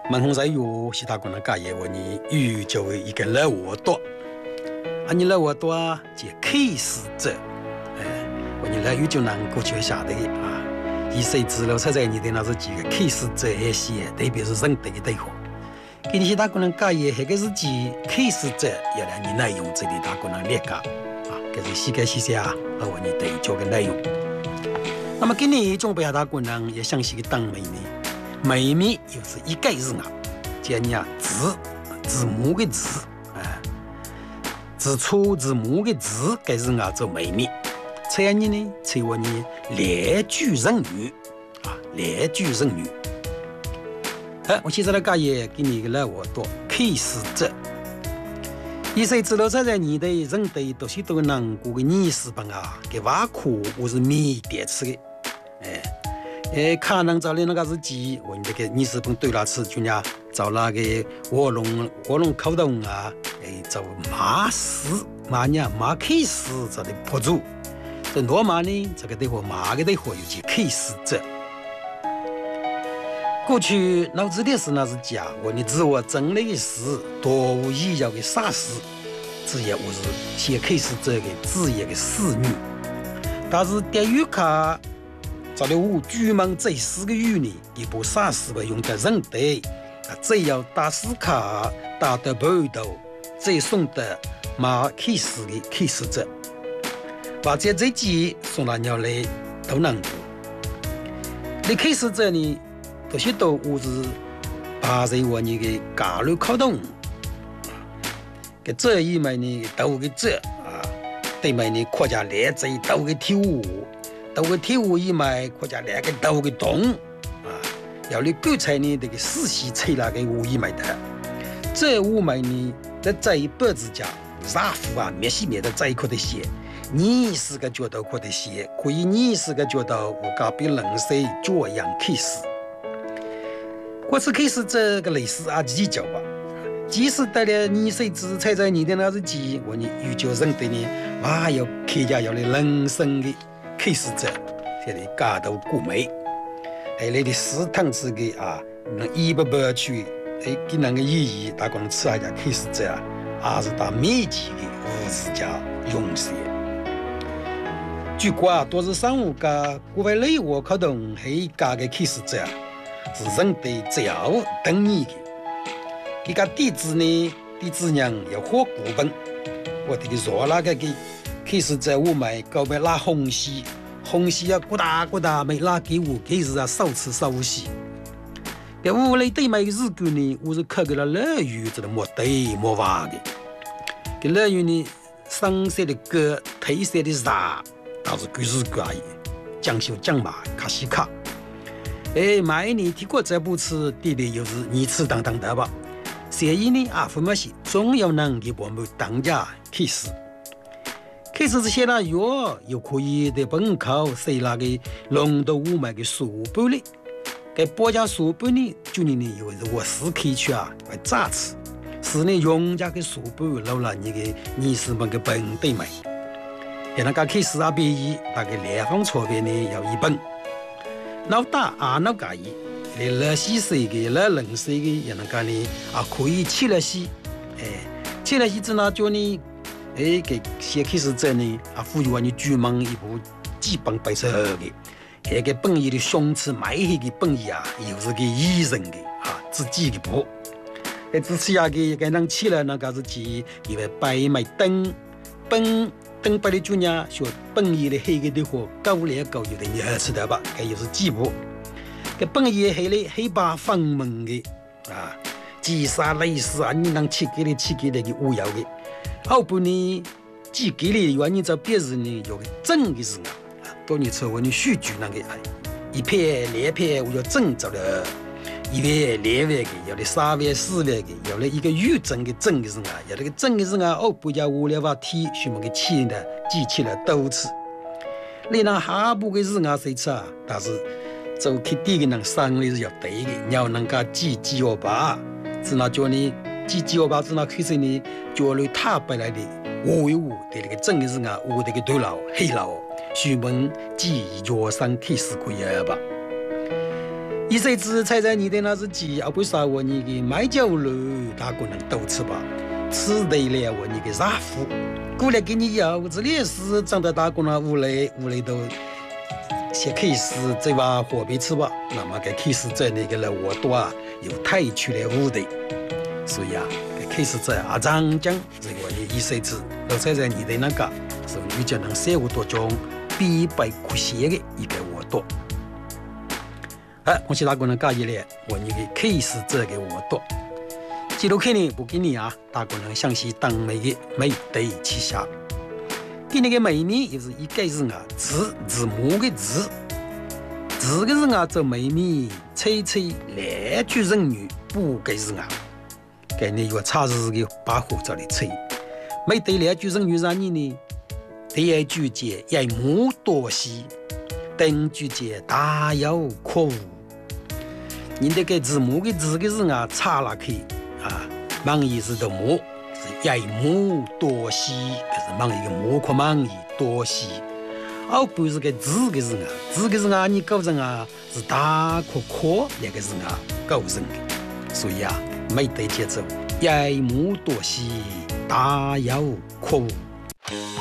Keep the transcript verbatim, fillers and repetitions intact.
门红在有其他可能干业我你遇就一个老我多，啊你老我多就开始者，哎，我你老有就能过去下的啊，一岁之后才在你的那是几个开始者一些，特别是人的对话。给你其他可能干业，那个是几开始者，要来你内容这里大可能列个啊，这是细个细些啊，和我你对焦个内容。那么今年中北大可能也详细的当美呢。美美又是一个字啊，叫你啊字字母的字，啊，字粗字母的字，该是啊做美美。这样呢，称为呢列举人语啊，列举人语。哎，我现在来讲也给你一个来我多开始者。一岁之后，在在你的人的都是都能过个你是吧啊，给挖苦我是米点吃的，哎。哎，可能找的那个是鸡，我那个你是本对了吃，就呢找那个卧龙卧龙口洞啊，哎，找马屎马呢马开始这里破住，这罗马呢这个对话马个对话有些开始者。过去脑子的事那是假，我你自我整理的事，多无意要的啥事，职业我是先开始这个职业的事女，但是电语卡。找了我专门这四个语呢，一部啥事会用在人的，啊，只要打死卡打得半头，再送的马开始的开始者，或者这几送了鸟来都能过。你开始者呢，这些都我是把在我你的家里考动，给这一枚呢都给这啊，对面呢国家来这都给跳舞。都个跳舞一枚，或者两个都个动啊，要你刚才呢这个四喜吹那个舞一枚的，这舞枚呢在这一辈子家，啥夫啊灭西灭的在一块的写，你是个觉得块的写，可以你是个觉得我隔壁人谁这样开始，我是开始这个类似啊计较吧，即使带了你谁知踩在你的那是鸡，我你遇见人对呢，哇要开家要来人生的。开始者，这里家头过美，还有的食堂子个啊，能一不不去，哎，给那个意义，大家吃下家开始者啊，还是打密集的物质家用些。据说都是上午家国外内我可动，还家个开始者，是人的只要等你的。一个弟子呢，弟子娘要活股本，我这个说那个给。开始在我们搞被拉红西，红西啊，咕哒咕哒没拉给我，开始啊少吃少洗。在屋里对面的日子呢，我是看给了乐园，这个没对没话的。给乐园呢，上色的歌，褪色的茶，倒是各式各样，讲究讲嘛，卡西卡。哎，买你听过这部词，弟弟又是你吃当当的吧？所以呢，啊，分么些，总要能给我们当家开始。开始是写了药，又可以在本口塞那个龙头五买的书本里，给国家书本里就你呢有是我是可以去啊，来炸吃，是呢用家的书本老了你个你是么个本对买，给那个开始啊别一那个两方错别呢要一本，老大啊那个一，来了西水的来冷水的也那个呢啊可以吃了西，哎，吃了西之后叫你。哎，给先开始这呢，啊，赋予我你专门一部基本白色的，那个本意的胸次买那个本意啊，又是个医生的啊，自己的部。哎，自己啊个给人吃了那个是几，因为白买灯，本灯白的主呢，说本意的黑个的话，高来高有的你还吃得吧？这又是几部，这本意黑的黑白分门的啊，几啥类似啊，你能吃给的吃给的个无药的。后半呢，既给了原因在别人呢有个正的事啊，多年之后你数据那个一片两片我要正着了，一万两万个，有的三万四万个，有的一个月正的正的事啊，有那个正的事啊，后半家无聊话题，什么个钱的记起来多次，你那下部的事啊谁吃啊？但是做去第一个人生理是要对的，你要能够记记我吧，只那叫你。几几我把子那开始呢，叫来他本来的我一我的那个正的是啊，我这个对老黑老，专门记药上开始可以吧。 一岁子踩在你的那只鸡，而不杀我你的麦角肉，大个人都吃吧，吃对了我你的杀夫，过来给你要子烈士，长得大个人屋里屋里头。先开始这把火杯吃吧，那么该开始在那个了我多啊有太去了屋的，所以啊该开始在阿张讲这个一岁子都踩在你的那个，所以你就能生活多种必备可写的一个我多。哎，我是大个人介意了，我你给开始这个我多。记录看呢不给你啊，大个人详细当美的美对旗下。今年的美呢，也是一个是啊字字母的字，字个是啊做美呢，吹吹来句人语不给是啊，给你有差字的把火这里吹，没对来句人语让你呢，第二句节也母多西，等句节大有可无，你这个字母的字个是啊差了去啊，忙意思的母。是一母多西，可是忙一个母可忙一多西，而不是个字个人啊，字个人啊，你搞人啊是大可可那个人啊搞人的，所以啊，没得节奏，一母多西，大有可无。